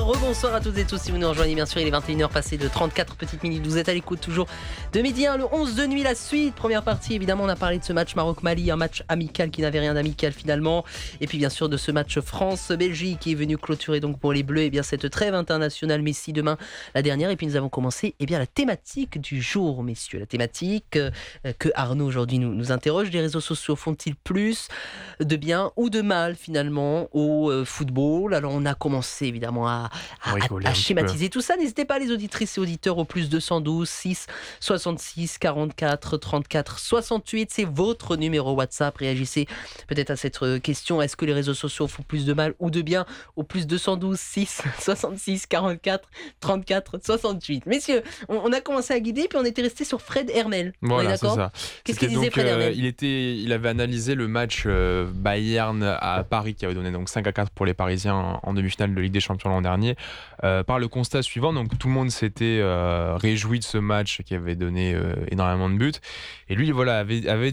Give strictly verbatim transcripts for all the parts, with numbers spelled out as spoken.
rebonsoir à toutes et tous si vous nous rejoignez, bien sûr il est vingt et une heures passées de trente-quatre petites minutes, vous êtes à l'écoute toujours de midi un, le onze de nuit, la suite, première partie évidemment on a parlé de ce match Maroc-Mali, un match amical qui n'avait rien d'amical finalement, et puis bien sûr de ce match France-Belgique qui est venu clôturer donc pour les Bleus et bien cette trêve internationale Messi demain la dernière, et puis nous avons commencé et bien la thématique du jour messieurs, la thématique euh, que Arnaud aujourd'hui nous, nous interroge, les réseaux sociaux font-ils plus de bien ou de mal finalement au euh, football? Alors on a commencé évidemment à, à, à, à schématiser tout ça. N'hésitez pas les auditrices et auditeurs au plus deux cent douze six soixante-six quarante-quatre trente-quatre soixante-huit, c'est votre numéro WhatsApp. Réagissez peut-être à cette question, est-ce que les réseaux sociaux font plus de mal ou de bien, au plus deux cent douze six soixante-six quarante-quatre trente-quatre soixante-huit. Messieurs, on, on a commencé à guider puis on était resté sur Fred Hermel. Voilà, c'est ça. Qu'est-ce qu'il disait donc, Fred Hermel? euh, il, était, il avait analysé le match euh, Bayern à Paris qui avait donné donc cinq à quatre pour les Parisiens en, en demi-finale de Ligue des Champions l'an dernier, euh, par le constat suivant. Donc tout le monde s'était euh, réjoui de ce match qui avait donné euh, énormément de buts, et lui voilà avait, avait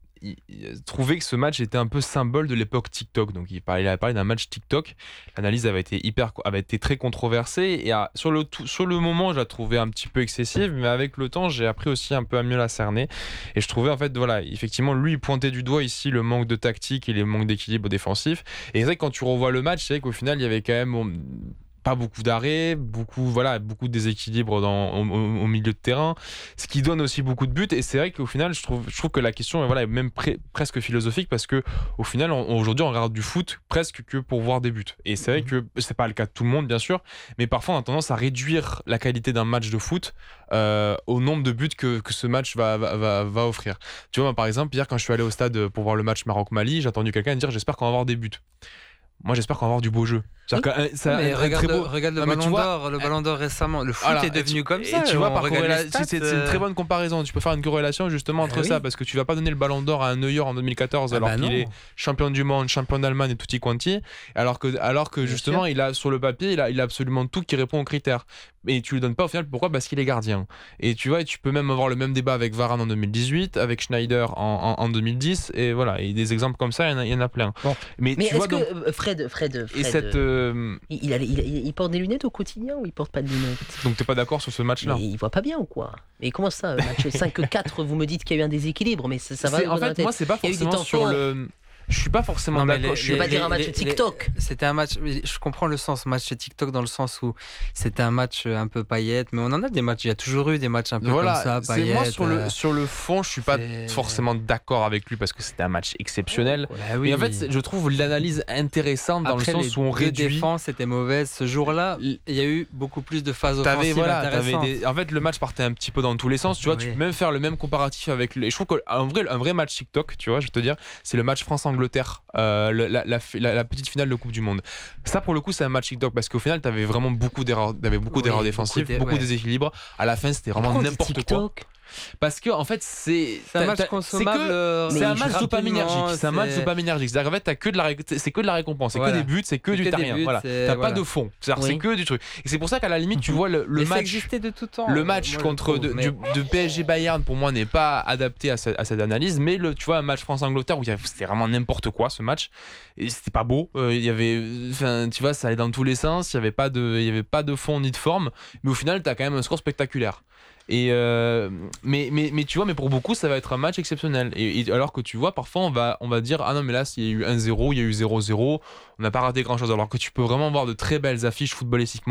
trouvé que ce match était un peu symbole de l'époque TikTok. Donc il, parlait, il avait parlé d'un match TikTok. L'analyse avait été hyper, avait été très controversée, et à, sur le sur le moment je la trouvais un petit peu excessive, mais avec le temps j'ai appris aussi un peu à mieux la cerner, et je trouvais en fait voilà, effectivement lui il pointait du doigt ici le manque de tactique et le manque d'équilibre défensif. Et c'est vrai que quand tu revois le match, c'est vrai qu'au final il y avait quand même on, pas beaucoup d'arrêts, beaucoup, voilà, beaucoup de déséquilibre dans, au, au milieu de terrain, ce qui donne aussi beaucoup de buts. Et c'est vrai qu'au final, je trouve, je trouve que la question voilà, est même pré, presque philosophique, parce qu'au final, on, aujourd'hui, on regarde du foot presque que pour voir des buts. Et c'est vrai que c'est pas le cas de tout le monde, bien sûr, mais parfois on a tendance à réduire la qualité d'un match de foot euh, au nombre de buts que, que ce match va, va, va, va offrir. Tu vois, moi, par exemple, hier, quand je suis allé au stade pour voir le match Maroc-Mali, j'ai entendu quelqu'un dire « j'espère qu'on va avoir des buts ». Moi, j'espère qu'on va avoir du beau jeu. Oui. Que, ça, mais regarde, beau... regarde le non, ballon vois, d'or, le ballon d'or récemment. Le foot voilà, est devenu tu, comme ça. Et tu vois, par corréla- stats, c'est, c'est une très bonne comparaison. Tu peux faire une corrélation justement entre ah, ça, oui. parce que tu vas pas donner le ballon d'or à un Neuer en deux mille quatorze, ah, alors bah qu'il non. est champion du monde, champion d'Allemagne et tutti quanti, alors que, alors que justement, sûr. il a sur le papier, il a, il a absolument tout qui répond aux critères. Et tu le donnes pas au final, pourquoi? Parce qu'il est gardien. Et tu vois, et tu peux même avoir le même débat avec Varane en deux mille dix-huit, avec Schneider en, en, en deux mille dix, et voilà, et des exemples comme ça, il y en a, il y en a plein. Bon. Mais, Mais tu est-ce vois, que donc, Fred, Fred, Fred, et cette, euh, il, il, a, il, il porte des lunettes au quotidien ou il porte pas de lunettes? Donc t'es pas d'accord sur ce match-là? Mais il voit pas bien ou quoi? Mais comment ça, match cinq quatre, vous me dites qu'il y a eu un déséquilibre, mais ça, ça va. En fait, moi c'est pas forcément sur le. Je suis pas forcément non, d'accord. Les, je ne vais pas dire un match les, TikTok. Les, c'était un match. Je comprends le sens match TikTok dans le sens où c'était un match un peu paillettes, mais on en a des matchs. Il y a toujours eu des matchs un peu voilà, comme ça, paillettes. Moi sur le sur le fond, je suis pas c'est... forcément d'accord avec lui parce que c'était un match exceptionnel. Oh, bah oui. Mais en fait, je trouve l'analyse intéressante dans Après, le sens où on réduit. Les défenses étaient mauvaises ce jour-là. Il y a eu beaucoup plus de phases offensives voilà, intéressantes. Des... En fait, le match partait un petit peu dans tous les sens. Tu vois, oui. Tu peux même faire le même comparatif avec. Le... Je trouve qu'un vrai un vrai match TikTok, tu vois, je vais te dire, c'est le match France-Angleterre. Euh, La, la, la, la petite finale de Coupe du Monde. Ça pour le coup c'est un match TikTok parce qu'au final t'avais vraiment beaucoup d'erreurs, t'avais beaucoup oui, d'erreurs défensives, beaucoup, beaucoup ouais. déséquilibres. À la fin c'était vraiment Pourquoi n'importe quoi. Parce que en fait c'est c'est un match consommable. C'est, que, c'est un match dopaminergique. C'est... c'est un match dopaminergique. C'est-à-dire en fait t'as que de la ré... c'est que de la récompense, c'est voilà. que des buts, c'est que c'est du rien. Voilà. C'est... T'as voilà. pas de fond. C'est-à-dire oui. c'est que du truc. Et c'est pour ça qu'à la limite tu vois le, le mais match. Ça existait de tout temps. Le match moi, contre trouve, de, mais... du, de P S G Bayern pour moi n'est pas adapté à, ce, à cette analyse. Mais le tu vois un match France-Angleterre où c'était vraiment n'importe quoi ce match. Et c'était pas beau. Il euh, y avait, enfin tu vois ça allait dans tous les sens. Il y avait pas de, il y avait pas de fond ni de forme. Mais au final t'as quand même un score spectaculaire. Et euh, mais, mais, mais tu vois, mais pour beaucoup, ça va être un match exceptionnel. Et, et alors que tu vois, parfois, on va, on va dire ah non, mais là, il y a eu un zéro, il y a eu zéro zéro, on n'a pas raté grand chose. Alors que tu peux vraiment voir de très belles affiches footballistiquement